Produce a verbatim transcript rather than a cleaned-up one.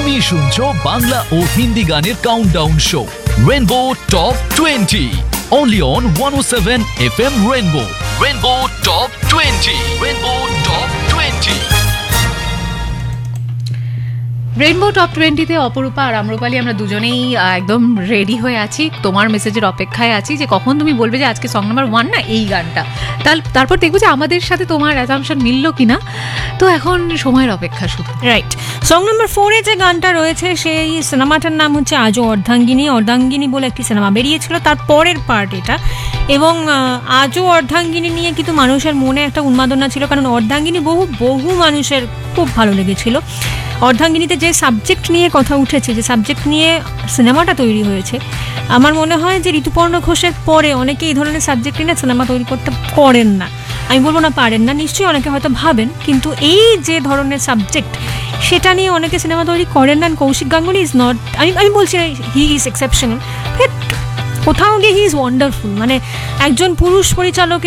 তুমি শুনছো বাংলা ও হিন্দি গানের countdown show rainbow top twenty only on one oh seven F M Rainbow. Rainbow Top twenty. Rainbow Top twenty. Rainbow top টোয়েন্টিতে অপরূপা আর আম্রপালি আমরা দুজনেই একদম রেডি হয়ে আছি, তোমার মেসেজের অপেক্ষায় আছি যে কখন তুমি বলবে যে আজকে সং নাম্বার ওয়ান না এই গানটা। তারপর দেখবো যে আমাদের সাথে তোমার অ্যাজাম্পশন মিলল কিনা। তো এখন সময়ের অপেক্ষা শুধু। রাইট, সং নাম্বার ফোরে যে গানটা রয়েছে সেই সিনেমাটার নাম হচ্ছে আজও অর্ধাঙ্গিনী। অর্ধাঙ্গিনী বলে একটি সিনেমা বেরিয়েছিল, তার পরের পার্ট এটা। এবং আজও অর্ধাঙ্গিনী নিয়ে কিন্তু মানুষের মনে একটা উন্মাদনা ছিল, কারণ অর্ধাঙ্গিনী বহু বহু মানুষের খুব ভালো লেগেছিল। অর্ধাঙ্গিনীতে যে সাবজেক্ট নিয়ে কথা উঠেছে, যে সাবজেক্ট নিয়ে সিনেমাটা তৈরি হয়েছে, আমার মনে হয় যে ঋতুপর্ণ ঘোষের পরে অনেকে এই ধরনের সাবজেক্ট নিয়ে সিনেমা তৈরি করতে পারেন না। আমি বলবো না পারেন না, নিশ্চয়ই অনেকে হয়তো ভাবেন, কিন্তু এই যে ধরনের সাবজেক্ট সেটা নিয়ে অনেকে সিনেমা তৈরি করেন না। কৌশিক গাঙ্গুলি ইজ নট, আমি আমি বলছি হি ইজ এক্সেপশনাল, বাট কোথাও গিয়ে হি ইজ ওয়ান্ডারফুল। মানে একজন পুরুষ পরিচালক